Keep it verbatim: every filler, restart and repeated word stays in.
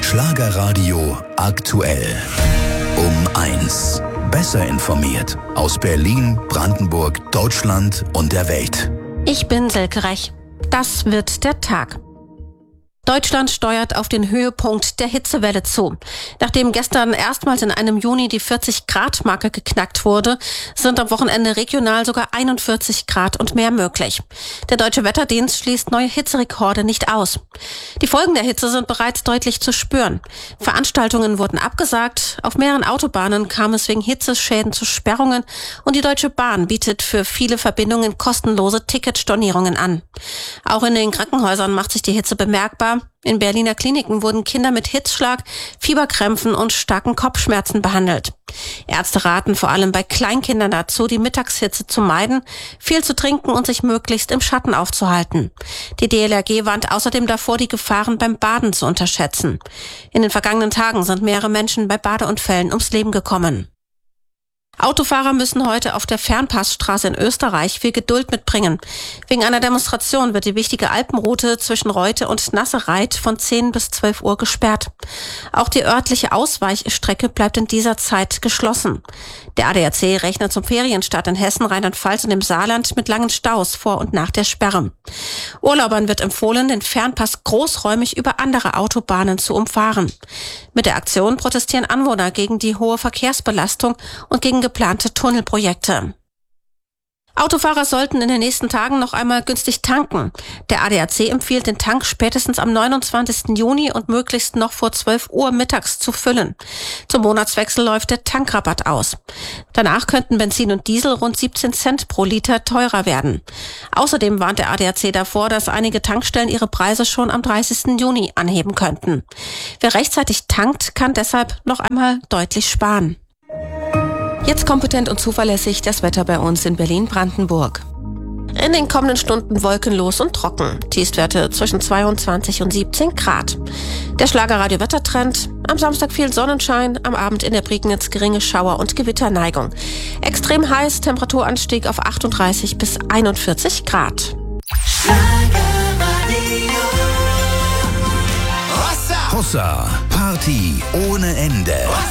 Schlagerradio aktuell. Um eins. Besser informiert aus Berlin, Brandenburg, Deutschland und der Welt. Ich bin Silke Rech. Das wird der Tag. Deutschland steuert auf den Höhepunkt der Hitzewelle zu. Nachdem gestern erstmals in einem Juni die vierzig-Grad-Marke geknackt wurde, sind am Wochenende regional sogar einundvierzig Grad und mehr möglich. Der Deutsche Wetterdienst schließt neue Hitzerekorde nicht aus. Die Folgen der Hitze sind bereits deutlich zu spüren. Veranstaltungen wurden abgesagt, auf mehreren Autobahnen kam es wegen Hitzeschäden zu Sperrungen und die Deutsche Bahn bietet für viele Verbindungen kostenlose Ticketstornierungen an. Auch in den Krankenhäusern macht sich die Hitze bemerkbar. In Berliner Kliniken wurden Kinder mit Hitzschlag, Fieberkrämpfen und starken Kopfschmerzen behandelt. Ärzte raten vor allem bei Kleinkindern dazu, die Mittagshitze zu meiden, viel zu trinken und sich möglichst im Schatten aufzuhalten. Die D L R G warnt außerdem davor, die Gefahren beim Baden zu unterschätzen. In den vergangenen Tagen sind mehrere Menschen bei Badeunfällen ums Leben gekommen. Autofahrer müssen heute auf der Fernpassstraße in Österreich viel Geduld mitbringen. Wegen einer Demonstration wird die wichtige Alpenroute zwischen Reute und Nassereit von zehn bis zwölf Uhr gesperrt. Auch die örtliche Ausweichstrecke bleibt in dieser Zeit geschlossen. Der A D A C rechnet zum Ferienstart in Hessen, Rheinland-Pfalz und im Saarland mit langen Staus vor und nach der Sperre. Urlaubern wird empfohlen, den Fernpass großräumig über andere Autobahnen zu umfahren. Mit der Aktion protestieren Anwohner gegen die hohe Verkehrsbelastung und gegen geplante Tunnelprojekte. Autofahrer sollten in den nächsten Tagen noch einmal günstig tanken. Der A D A C empfiehlt, den Tank spätestens am neunundzwanzigsten Juni und möglichst noch vor zwölf Uhr mittags zu füllen. Zum Monatswechsel läuft der Tankrabatt aus. Danach könnten Benzin und Diesel rund siebzehn Cent pro Liter teurer werden. Außerdem warnt der A D A C davor, dass einige Tankstellen ihre Preise schon am dreißigsten Juni anheben könnten. Wer rechtzeitig tankt, kann deshalb noch einmal deutlich sparen. Jetzt kompetent und zuverlässig das Wetter bei uns in Berlin-Brandenburg. In den kommenden Stunden wolkenlos und trocken. Tiefstwerte zwischen zweiundzwanzig und siebzehn Grad. Der Schlagerradio-Wettertrend. Am Samstag viel Sonnenschein, am Abend in der Prignitz geringe Schauer- und Gewitterneigung. Extrem heiß, Temperaturanstieg auf achtunddreißig bis einundvierzig Grad. Hossa, Party ohne Ende.